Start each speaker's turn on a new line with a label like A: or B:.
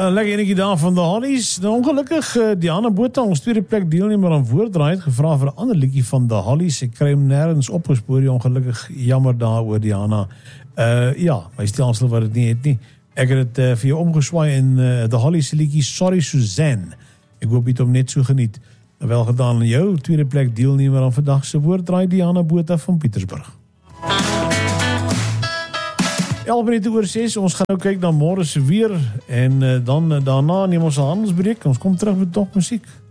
A: Lekker enetjie daar van de Hollies. Nou, ongelukkig, Diana Botha, ons tweede plek deelnemer aan Woordraai, het gevra vir 'n ander liedjie van de Hollies. Ek kry hom nêrens opgespoor, ongelukkig, jammer daaroor, Diana. Ja, my stelsel wat dit nie het nie. Ek het dit vir jou omgeswaai in de Hollies liedjie Sorry Suzanne. Ek hoop jy het hom net so geniet. Wel gedaan aan jou, tweede plek deelnemer aan vandag se Woordraai, Diana Botha van Pietersburg. 11 minute oor 6, ons gaan nou kyk na môre se weer en dan daarna neem ons 'n handelsbreek. Ons kom terug met nog musiek.